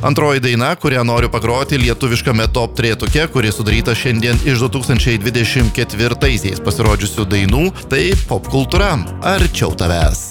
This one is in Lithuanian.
Antroji daina, kurią noriu pagroti lietuviškame top trejetuke, kuri sudaryta šiandien iš 2024 pasirodžiusių dainų, tai popkultūra. Arčiau tavęs.